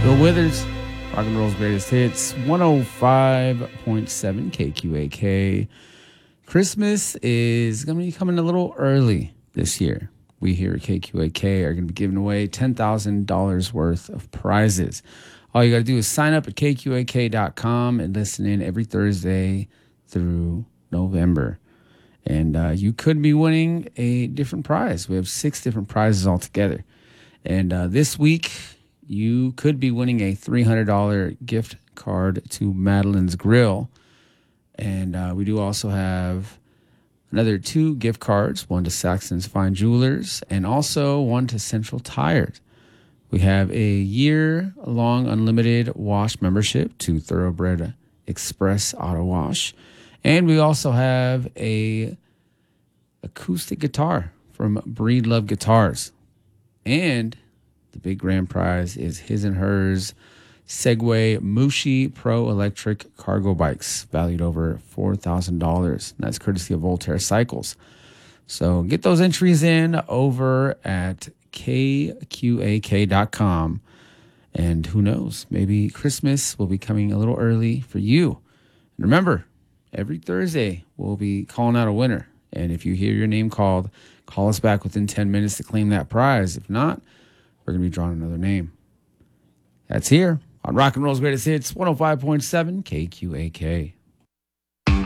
Bill Withers, rock and roll's greatest hits, 105.7 KQAK. Christmas is going to be coming a little early this year. We here at KQAK are going to be giving away $10,000 worth of prizes. All you got to do is sign up at kqak.com and listen in every Thursday through November. And you could be winning a different prize. We have 6 different prizes altogether. And this week, you could be winning a $300 gift card to Madeline's Grill. And we do also have another 2 gift cards, one to Saxon's Fine Jewelers and also one to Central Tires. We have a year-long unlimited wash membership to Thoroughbred Express Auto Wash. And we also have a acoustic guitar from Breedlove Guitars. And the big grand prize is his and hers Segway Mushi Pro Electric Cargo Bikes, valued over $4,000. That's courtesy of Voltaire Cycles. So get those entries in over at kqak.com. And who knows, maybe Christmas will be coming a little early for you. And remember, every Thursday we'll be calling out a winner. And if you hear your name called, call us back within 10 minutes to claim that prize. If not, we're going to be drawing another name. That's here on Rock and Roll's Greatest Hits, 105.7 KQAK.